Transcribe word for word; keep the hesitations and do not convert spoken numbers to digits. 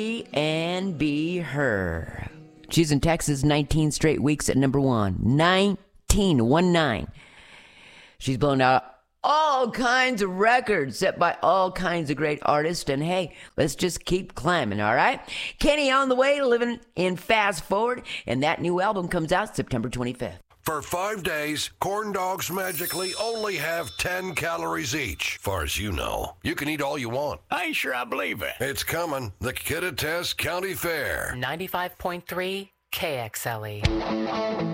and be her. She's in Texas nineteen straight weeks at number one. nineteen, one nine. She's blown out all kinds of records set by all kinds of great artists. And hey, let's just keep climbing, all right? Kenny on the way, living in Fast Forward. And that new album comes out September twenty-fifth. For five days, corn dogs magically only have ten calories each. Far as you know, you can eat all you want. I ain't sure I believe it. It's coming. The Kittitas County Fair. ninety-five point three K X L E.